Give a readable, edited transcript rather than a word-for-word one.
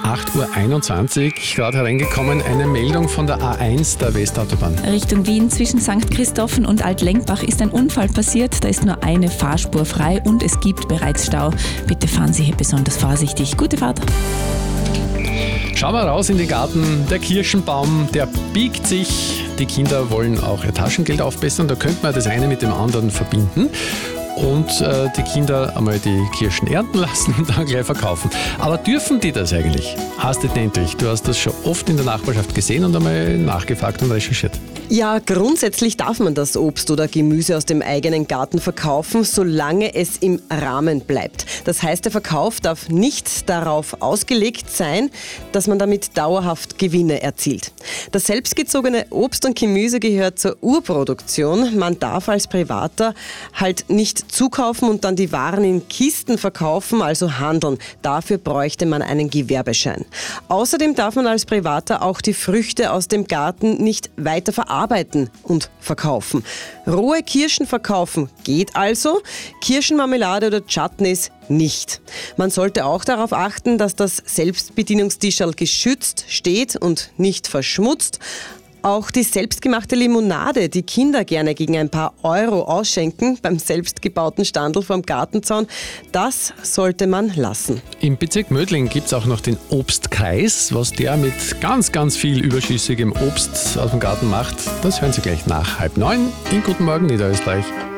8.21 Uhr gerade hereingekommen. Eine Meldung von der A1 der Westautobahn. Richtung Wien zwischen St. Christophen und Altlenkbach ist ein Unfall passiert. Da ist nur eine Fahrspur frei und es gibt bereits Stau. Bitte fahren Sie hier besonders vorsichtig. Gute Fahrt. Schauen wir raus in den Garten. Der Kirschenbaum, der biegt sich. Die Kinder wollen auch ihr Taschengeld aufbessern. Da könnte man das eine mit dem anderen verbinden. Und die Kinder einmal die Kirschen ernten lassen und dann gleich verkaufen. Aber dürfen die das eigentlich? Hastet endlich. Du hast das schon oft in der Nachbarschaft gesehen und einmal nachgefragt und recherchiert. Ja, grundsätzlich darf man das Obst oder Gemüse aus dem eigenen Garten verkaufen, solange es im Rahmen bleibt. Das heißt, der Verkauf darf nicht darauf ausgelegt sein, dass man damit dauerhaft Gewinne erzielt. Das selbstgezogene Obst und Gemüse gehört zur Urproduktion. Man darf als Privater halt nicht zukaufen und dann die Waren in Kisten verkaufen, also handeln. Dafür bräuchte man einen Gewerbeschein. Außerdem darf man als Privater auch die Früchte aus dem Garten nicht weiter verarbeiten und verkaufen. Rohe Kirschen verkaufen geht also, Kirschenmarmelade oder Chutneys nicht. Man sollte auch darauf achten, dass das Selbstbedienungstischl geschützt steht und nicht verschmutzt. Auch die selbstgemachte Limonade, die Kinder gerne gegen ein paar Euro ausschenken beim selbstgebauten Standl vorm Gartenzaun, das sollte man lassen. Im Bezirk Mödling gibt es auch noch den Obstkreis. Was der mit ganz, ganz viel überschüssigem Obst aus dem Garten macht, das hören Sie gleich nach 8:30 in Guten Morgen Niederösterreich.